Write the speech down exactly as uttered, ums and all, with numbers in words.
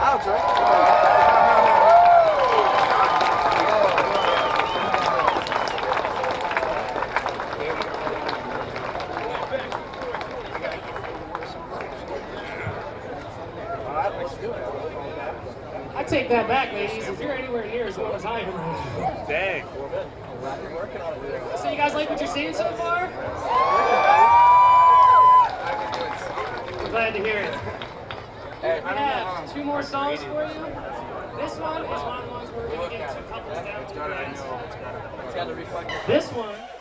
loud, Joe. I take that back, ladies. If you're anywhere near as well as I am right now. Dang. So you guys like what you're seeing so far? I'm glad to hear it. I have two more songs for you. This one is one of the ones where we're going to get two couples down to dance. This one